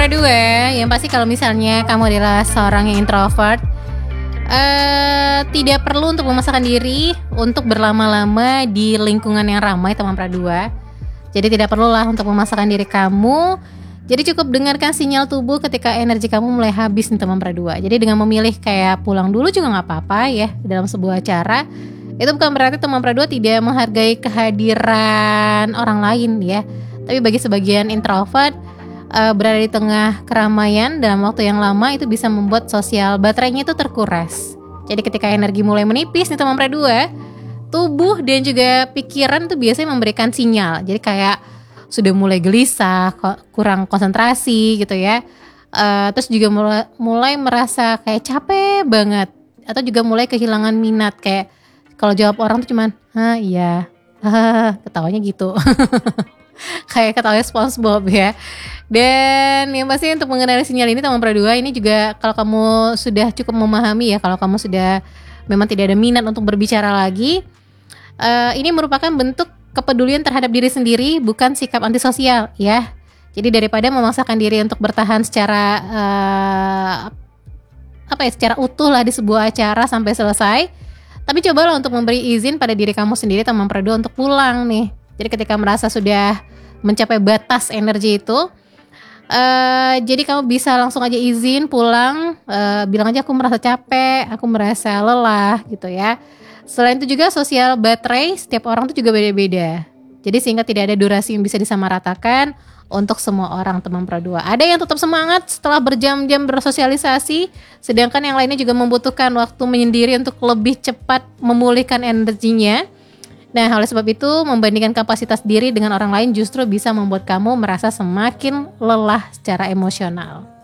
Pra 2, yang pasti kalau misalnya kamu adalah seorang yang introvert, tidak perlu untuk memaksakan diri untuk berlama-lama di lingkungan yang ramai teman Pra 2. Jadi tidak perlulah untuk memaksakan diri kamu. Jadi cukup dengarkan sinyal tubuh ketika energi kamu mulai habis nih teman Pra 2. Jadi dengan memilih kayak pulang dulu juga gak apa-apa ya dalam sebuah acara. Itu bukan berarti teman Pra 2 tidak menghargai kehadiran orang lain ya. Tapi bagi sebagian introvert, berada di tengah keramaian dalam waktu yang lama itu bisa membuat sosial baterainya itu terkuras. Jadi ketika energi mulai menipis nih teman Pra 2, tubuh dan juga pikiran tuh biasanya memberikan sinyal. Jadi kayak sudah mulai gelisah, kurang konsentrasi gitu ya. Terus juga mulai merasa kayak capek banget, atau juga mulai kehilangan minat, kayak kalau jawab orang tuh cuman iya, ketawanya gitu. Kayak ketawanya SpongeBob ya. Dan yang pasti untuk mengenali sinyal ini teman Pra 2, ini juga kalau kamu sudah cukup memahami ya, kalau kamu sudah memang tidak ada minat untuk berbicara lagi, ini merupakan bentuk kepedulian terhadap diri sendiri, bukan sikap antisosial ya. Jadi daripada memaksakan diri untuk bertahan secara secara utuh lah di sebuah acara sampai selesai, tapi cobalah untuk memberi izin pada diri kamu sendiri teman Pra 2 untuk pulang nih. Jadi ketika merasa sudah mencapai batas energi itu, jadi kamu bisa langsung aja izin pulang, bilang aja aku merasa capek, aku merasa lelah gitu ya. Selain itu juga sosial baterai setiap orang itu juga beda-beda. Jadi sehingga tidak ada durasi yang bisa disamaratakan untuk semua orang teman Pra 2. Ada yang tetap semangat setelah berjam-jam bersosialisasi, sedangkan yang lainnya juga membutuhkan waktu menyendiri untuk lebih cepat memulihkan energinya. Nah, oleh sebab itu, membandingkan kapasitas diri dengan orang lain justru bisa membuat kamu merasa semakin lelah secara emosional.